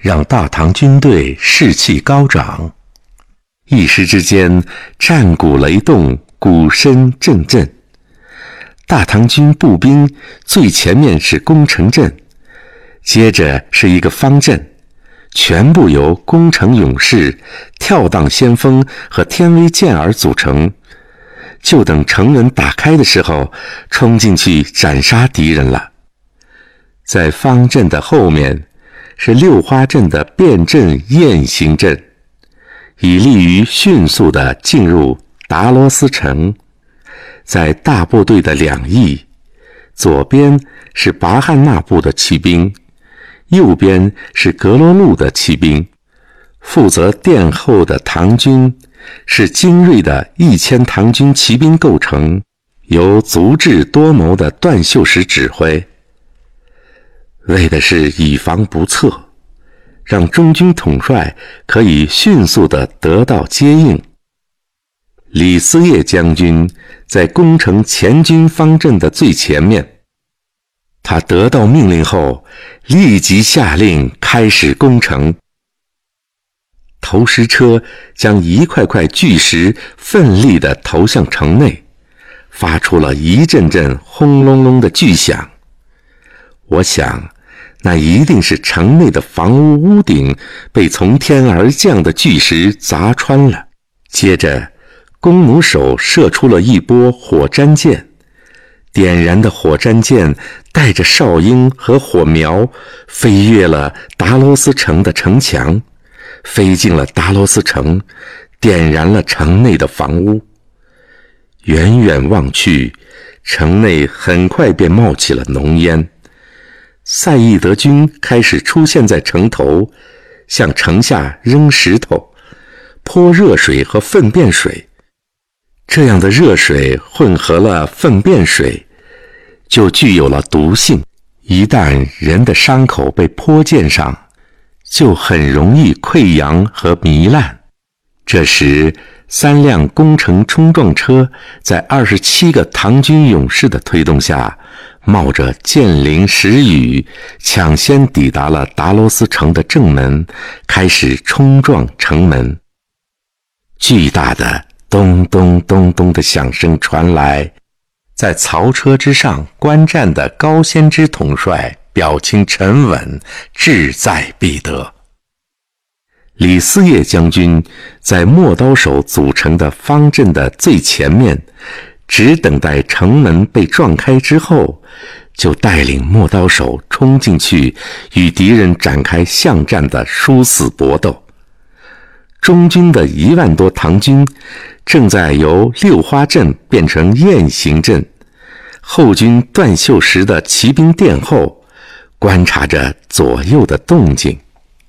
让大唐军队士气高涨。一时之间，战鼓雷动，鼓声阵阵。大唐军步兵最前面是攻城阵，接着是一个方阵，全部由攻城勇士、跳荡先锋和天威健儿组成。就等城门打开的时候，冲进去斩杀敌人了。在方阵的后面是六花阵的变阵雁行阵，以利于迅速地进入达罗斯城。在大部队的两翼，左边是拔汉那部的骑兵，右边是格罗路的骑兵。负责殿后的唐军是精锐的1000唐军骑兵构成，由足智多谋的段秀实指挥。为的是以防不测，让中军统帅可以迅速地得到接应。李嗣业将军在攻城前军方阵的最前面，他得到命令后，立即下令开始攻城。投石车将一块块巨石奋力地投向城内，发出了一阵阵轰隆隆的巨响。我想，那一定是城内的房屋屋顶被从天而降的巨石砸穿了。接着，弓弩手射出了一波火瞻箭，点燃的火瞻箭带着哨音和火苗，飞越了达罗斯城的城墙，飞进了达罗斯城，点燃了城内的房屋。远远望去，城内很快便冒起了浓烟。赛义德军开始出现在城头，向城下扔石头，泼热水和粪便水。这样的热水混合了粪便水，就具有了毒性。一旦人的伤口被泼溅上，就很容易溃疡和糜烂。这时，3辆攻城冲撞车在27个唐军勇士的推动下，冒着剑淋石雨，抢先抵达了达罗斯城的正门，开始冲撞城门。巨大的咚咚咚咚的响声传来，在曹车之上观战的高仙芝统帅表情沉稳，志在必得。李嗣业将军在磨刀手组成的方阵的最前面，只等待城门被撞开之后，就带领磨刀手冲进去，与敌人展开巷战的殊死搏斗。中军的1万多唐军正在由六花阵变成雁行阵，后军段秀实的骑兵殿后，观察着左右的动静。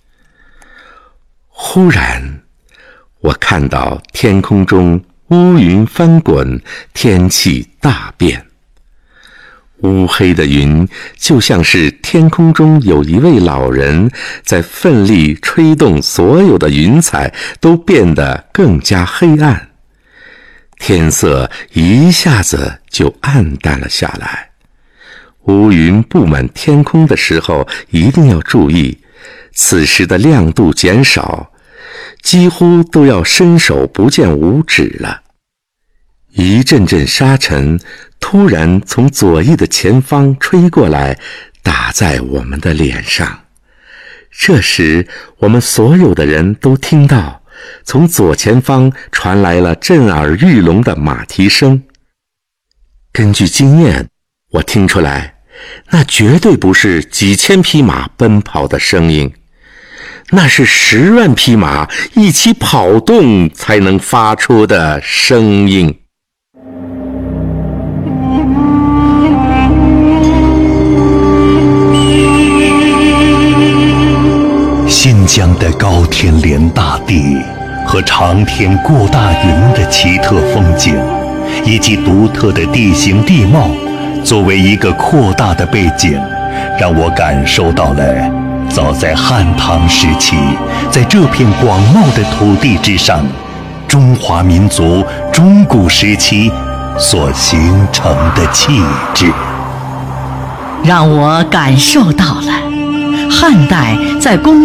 忽然，我看到天空中乌云翻滚，天气大变。乌黑的云就像是天空中有一位老人在奋力吹动所有的云彩，都变得更加黑暗。天色一下子就暗淡了下来。乌云布满天空的时候，一定要注意，此时的亮度减少，几乎都要伸手不见五指了。一阵阵沙尘突然从左翼的前方吹过来，打在我们的脸上。这时，我们所有的人都听到从左前方传来了震耳欲聋的马蹄声。根据经验，我听出来，那绝对不是几千匹马奔跑的声音，那是10万匹马一起跑动才能发出的声音。 新疆的高天连大地和长天过大云的奇特风景，以及独特的地形地貌，作为一个扩大的背景，让我感受到了早在汉唐时期，在这片广袤的土地之上，中华民族中古时期所形成的气质， 让我感受到了汉代在